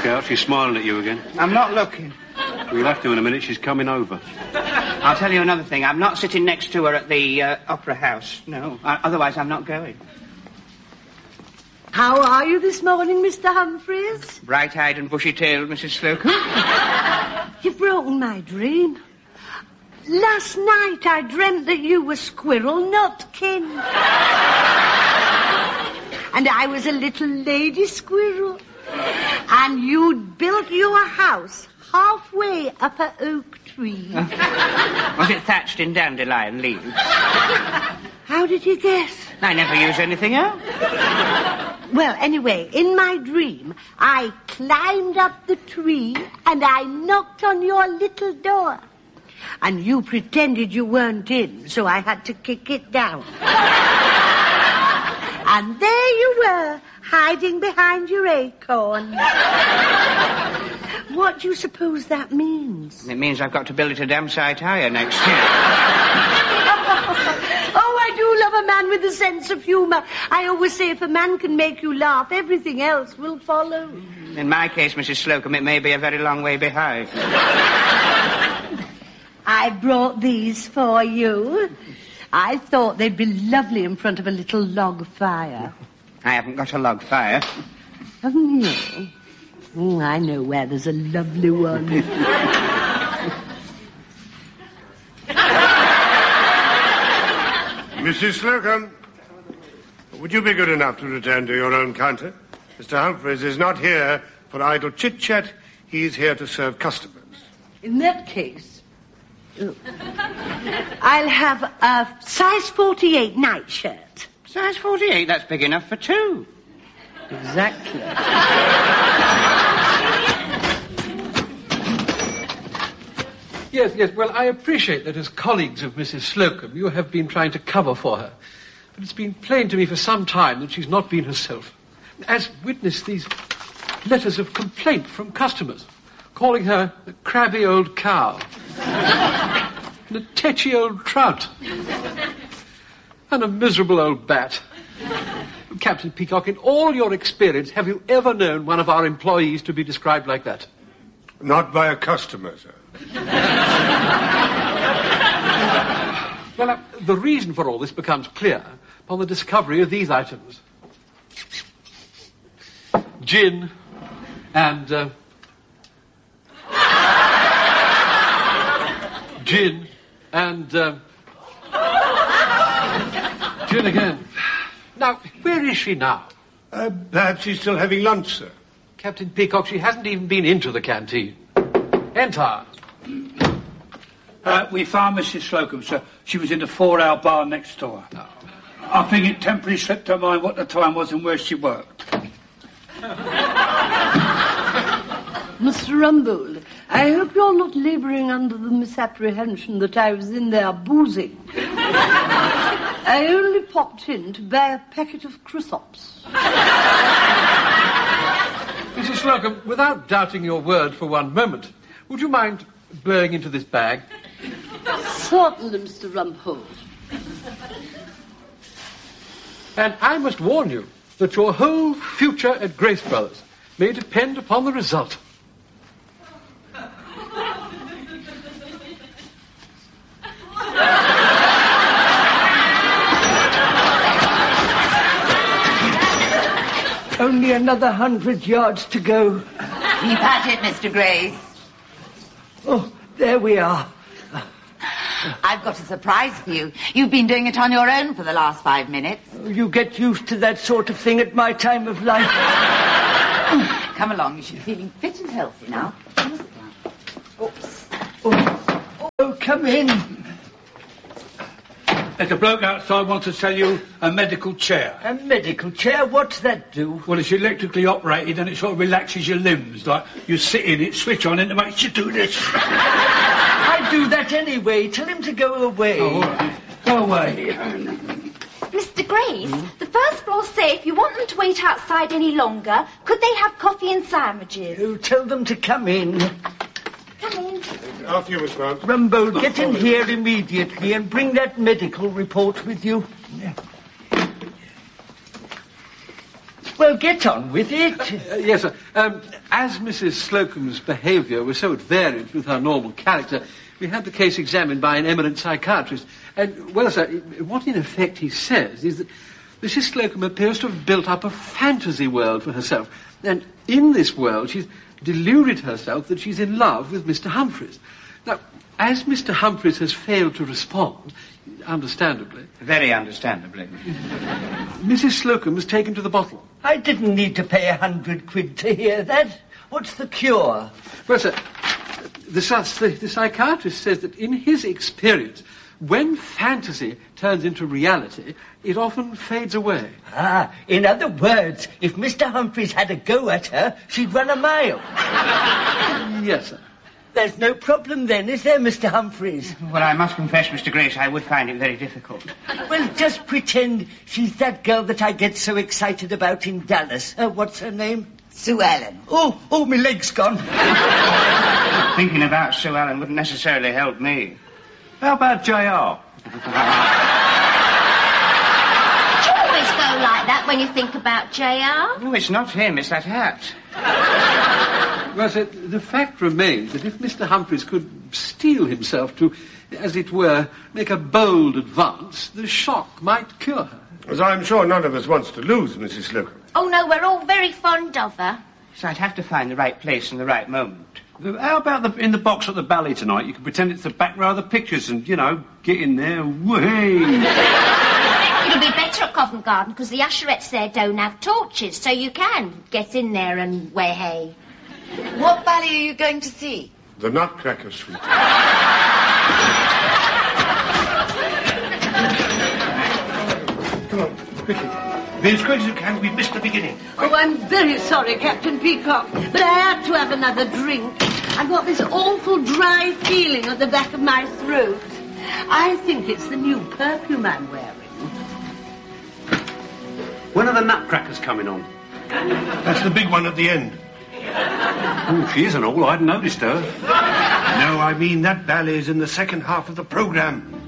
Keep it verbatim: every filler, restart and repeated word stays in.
Look out, she's smiling at you again. I'm not looking. Well, you'll have to in a minute, she's coming over. I'll tell you another thing. I'm not sitting next to her at the uh, Opera House. No, I, otherwise I'm not going. How are you this morning, Mister Humphreys? Bright-eyed and bushy-tailed, Missus Slocum. You've broken my dream. Last night I dreamt that you were Squirrel Nutkin. And I was a little lady squirrel. And you'd built your house halfway up a oak tree. Was it thatched in dandelion leaves? How did you guess? I never use anything else. Well, anyway, in my dream, I climbed up the tree and I knocked on your little door. And you pretended you weren't in, so I had to kick it down. And there you were, hiding behind your acorn. What do you suppose that means? It means I've got to build it a damn sight higher next year. Oh, I do love a man with a sense of humour. I always say if a man can make you laugh, everything else will follow. In my case, Missus Slocum, it may be a very long way behind. I brought these for you. I thought they'd be lovely in front of a little log fire. I haven't got a log fire. Haven't you? Oh, I know where there's a lovely one. Missus Slocum, would you be good enough to return to your own counter? Mister Humphreys is not here for idle chit-chat. He's here to serve customers. In that case, oh, I'll have a size forty-eight nightshirt. Size forty-eight? That's big enough for two. Exactly. Yes, yes, well, I appreciate that as colleagues of Missus Slocum, you have been trying to cover for her. But it's been plain to me for some time that she's not been herself. As witness these letters of complaint from customers, calling her a crabby old cow, and a tetchy old trout, and a miserable old bat. Captain Peacock, in all your experience, have you ever known one of our employees to be described like that? Not by a customer, sir. Well, uh, the reason for all this becomes clear upon the discovery of these items. Gin and... Uh, gin and... Uh, gin again. Now, where is she now? Uh, perhaps she's still having lunch, sir. Captain Peacock, she hasn't even been into the canteen. Enter. Uh, we found Missus Slocum, sir. She was in the four-hour bar next door. Oh. I think it temporarily slipped her mind what the time was and where she worked. Mister Rumbold, I hope you're not labouring under the misapprehension that I was in there boozing. I only popped in to buy a packet of crisps. Missus Slocum, without doubting your word for one moment, would you mind blowing into this bag? Certainly, Mister Rumbold. And I must warn you that your whole future at Grace Brothers may depend upon the result. Only another hundred yards to go. Keep at it, Mister Grace. Oh, there we are. I've got a surprise for you. You've been doing it on your own for the last five minutes. You get used to that sort of thing at my time of life. Come along, you should be feeling fit and healthy now. Oops. Oh, oh, come in. There's a bloke outside wants to sell you a medical chair. A medical chair? What's that do? Well, it's electrically operated and it sort of relaxes your limbs. Like, you sit in it, switch on it, and it makes you do this. I do that anyway. Tell him to go away. Oh, all right. Go away. Mister Grace, mm? the first floor say if you want them to wait outside any longer, could they have coffee and sandwiches? Oh, tell them to come in. Come in. After you, Miss Grant. Rumbold, get in here immediately and bring that medical report with you. Well, get on with it. Uh, yes, sir. Um, as Missus Slocum's behaviour was so at variance with her normal character, we had the case examined by an eminent psychiatrist. And, well, sir, what in effect he says is that Missus Slocum appears to have built up a fantasy world for herself. And in this world, she's deluded herself that she's in love with Mister Humphreys. Now, as Mister Humphreys has failed to respond, understandably... Very understandably. Missus Slocum was taken to the bottle. I didn't need to pay a hundred quid to hear that. What's the cure? Well, sir, the, the, the psychiatrist says that in his experience, when fantasy turns into reality, it often fades away. Ah, in other words, if Mister Humphreys had a go at her, she'd run a mile. Yes, sir. There's no problem then, is there, Mister Humphreys? Well, I must confess, Mister Grace, I would find it very difficult. Well, just pretend she's that girl that I get so excited about in Dallas. Uh, what's her name? Sue Ellen. Oh, oh, my leg's gone. Thinking about Sue Ellen wouldn't necessarily help me. How about J R? Do you always go like that when you think about J R? No, it's not him, it's that hat. Well, sir, the fact remains that if Mister Humphreys could steel himself to, as it were, make a bold advance, the shock might cure her. As I'm sure none of us wants to lose Missus Slocum. Oh, no, we're all very fond of her. So I'd have to find the right place and the right moment. How about the, in the box at the ballet tonight? You can pretend it's the back row of the pictures and, you know, get in there. Whee! It'll be better at Covent Garden because the usherettes there don't have torches, so you can get in there and wear hay. What ballet are you going to see? The Nutcracker Suite. Come on, quickly. Be as quick as you can. We've missed the beginning. Oh, I'm very sorry, Captain Peacock, but I had to have another drink. I've got this awful dry feeling at the back of my throat. I think it's the new perfume I'm wearing. When are the Nutcrackers coming on? That's the big one at the end. Oh, she isn't all. I hadn't noticed her. No, I mean that ballet's in the second half of the programme.